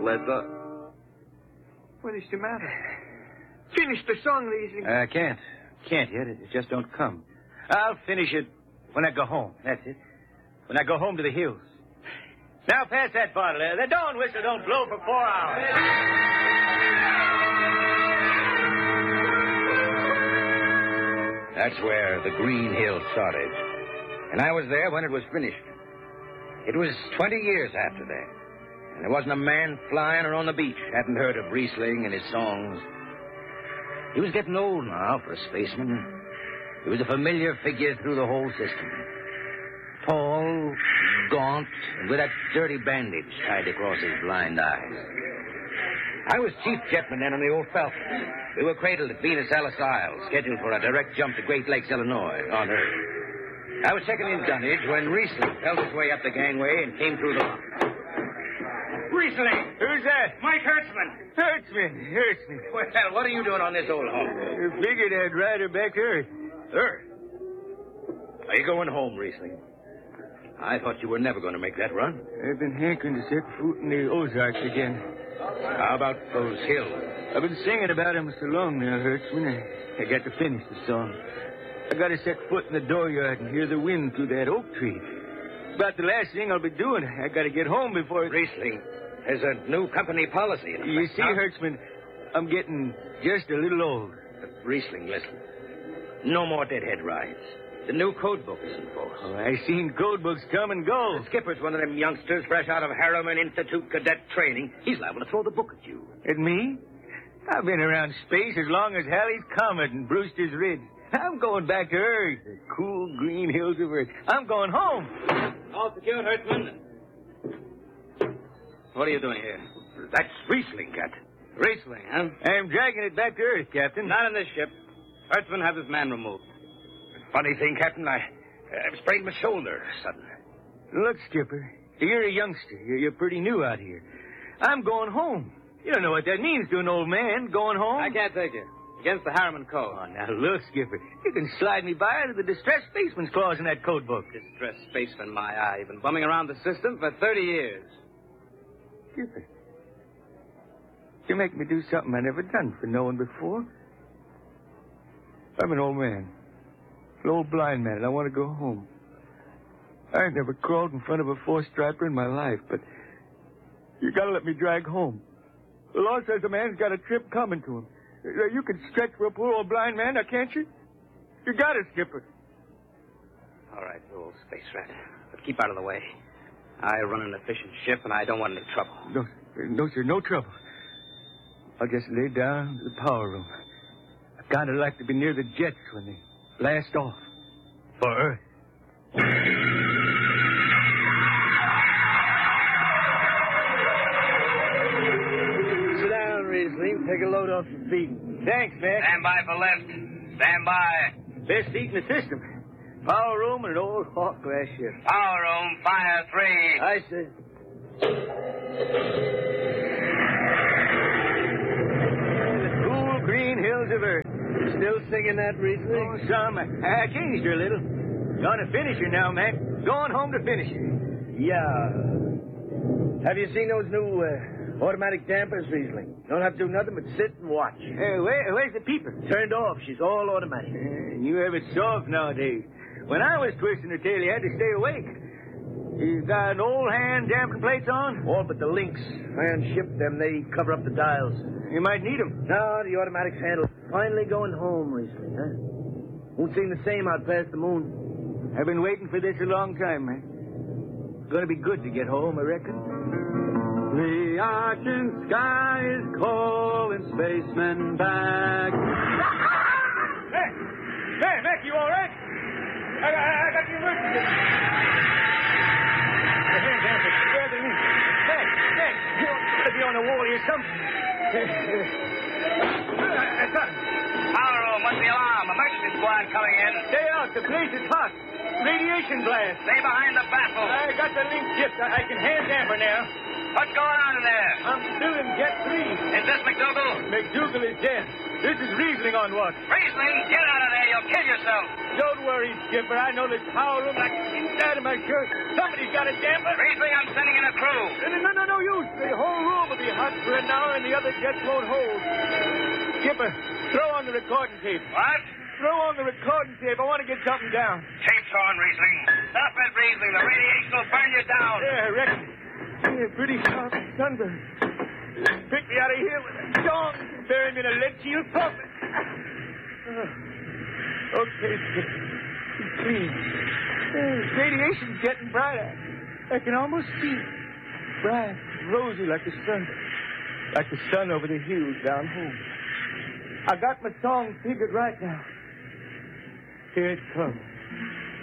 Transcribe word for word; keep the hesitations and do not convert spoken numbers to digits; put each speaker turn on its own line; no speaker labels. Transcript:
leather.
What is the matter? Finish the song, Riesling.
I can't. Can't yet. It just don't come. I'll finish it when I go home. That's it. When I go home to the hills. Now pass that bottle. Uh, the dawn whistle don't blow for four hours. That's where the Green Hill started. And I was there when it was finished. It was twenty years after that. And there wasn't a man flying or on the beach hadn't heard of Riesling and his songs. He was getting old now for a spaceman. He was a familiar figure through the whole system. Tall, gaunt, and with that dirty bandage tied across his blind eyes. I was chief jetman then on the old Falcon. We were cradled at Venus Alice Isle, scheduled for a direct jump to Great Lakes, Illinois, on Earth. I was checking in dunnage when Riesling felt his way up the gangway and came through the lock. Riesling!
Who's that?
Mike Hertzman.
Hertzman, Hertzman.
Well, what are you doing on this old hog?
I figured I'd ride her back to Earth.
Earth? Are you going home, Riesling? I thought you were never going to make that run.
I've been hankering to set foot in the Ozarks again.
How about those hills?
I've been singing about them so long now, Hertzman. I, I got to finish the song. I got to set foot in the dooryard and hear the wind through that oak tree. About the last thing I'll be doing. I got to get home before...
Riesling, there's a new company policy. In
you see, now. Hertzman, I'm getting just a little old.
But Riesling, listen. No more deadhead rides. The new code book is in force.
Oh, I seen code books come and go.
The skipper's one of them youngsters fresh out of Harriman Institute cadet training. He's liable to throw the book at you.
At me? I've been around space as long as Halley's Comet and Brewster's Ridge. I'm going back to Earth, the cool green hills of Earth. I'm going home.
All secured, Hertzman. What are you doing here? That's Riesling, Captain.
Riesling, huh? I'm dragging it back to Earth, Captain.
Not in this ship. Hertzman, have his man removed. Funny thing, Captain, I, I sprained my shoulder suddenly.
Look, Skipper, you're a youngster. You're, you're pretty new out here. I'm going home. You don't know what that means to an old man, going home.
I can't take you. Against the Harriman Code.
Oh, now look, Skipper. You can slide me by to the distressed spaceman's clause in that code book.
Distressed spaceman, my eye. You've been bumming around the system for thirty years.
Skipper, you make me do something I never done for no one before. I'm an old man. An old blind man, and I want to go home. I ain't never crawled in front of a four-striper in my life, but you gotta let me drag home. The law says a man's got a trip coming to him. You can stretch for a poor old blind man, now can't you? You got it, Skipper.
All right, you old space rat. But keep out of the way. I run an efficient ship, and I don't want any trouble.
No, no, sir, no trouble. I'll just lay down in the power room. I kind of like to be near the jets when they blast off for Earth.
Sit down, Riesling. Take a load off your feet.
Thanks, Mac.
Stand by for lift. Stand by.
Best seat in the system. Power room and an old Hawk glass ship.
Power room, fire three.
I see.
The cool green hills of Earth.
Still singing that, Riesling?
Oh, some. I, I changed her a little. Gonna finish her now, Mac. Going home to finish her.
Yeah. Have you seen those new uh, automatic dampers, Riesling? Don't have to do nothing but sit and watch.
Hey, where, where's the peeper?
Turned off. She's all automatic.
Uh, you have it soft nowadays. When I was twisting her tail, you had to stay awake. You got an old hand damping plates on?
All but the links. I unshipped them. They cover up the dials.
You might need them.
No, the automatics handle. Finally going home, Riesling, huh? Won't seem the same out past the moon.
I've been waiting for this a long time, man. Gonna be good to get home, I reckon.
The argent sky is calling spacemen back.
Hey! Hey, Mac, you all right? I, I, I got the emergency. The hand damper, where the knee? Mac, Mac, you ought to be on the wall here something. I got him.
Power room, what's the alarm? Emergency squad coming in.
Stay out, the place is hot. Radiation blast.
Stay behind the baffle.
I got the link shipped. I, I can hand damper now.
What's going on in there?
I'm still in jet three.
Is this McDougal?
McDougal is dead. This is Riesling on watch.
Riesling, get out of there. You'll kill yourself.
Don't worry, Skipper. I know this power room like inside of my shirt. Somebody's got a damper.
Riesling, I'm sending in a crew.
No, no, no, no use. The whole room will be hot. hot for an hour and the other jets won't hold. Skipper, throw on the recording tape.
What?
Throw on the recording tape. I want to get something down.
Tape's on, Riesling. Stop it, Riesling. The radiation will burn you down.
Yeah, I reckon. Yeah, pretty sharp sunburn. Pick me out of here with a dong and bury me in a lead shield coffin. Uh, okay, Skipper. It's clean. Uh, radiation's getting brighter. I can almost see it. Bright, rosy like the sun. Like the sun over the hills down home. I got my song figured right now. Here it comes.